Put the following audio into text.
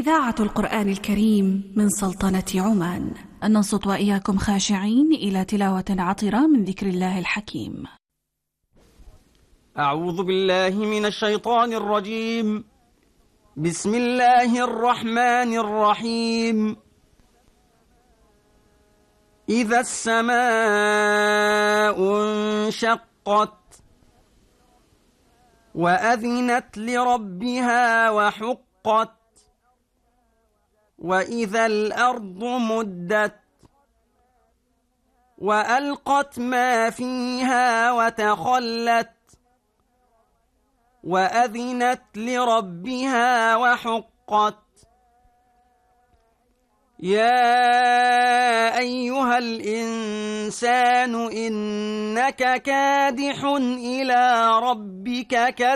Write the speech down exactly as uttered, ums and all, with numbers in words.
إذاعة القرآن الكريم من سلطنة عمان. ننصت وإياكم خاشعين إلى تلاوة عطرة من ذكر الله الحكيم. أعوذ بالله من الشيطان الرجيم. بسم الله الرحمن الرحيم. إذا السماء انشقت وأذنت لربها وحقت وإذا الأرض مدت وألقت ما فيها وتخلت وأذنت لربها وحقت. يا أيها الإنسان إنك كادح إلى ربك كدحا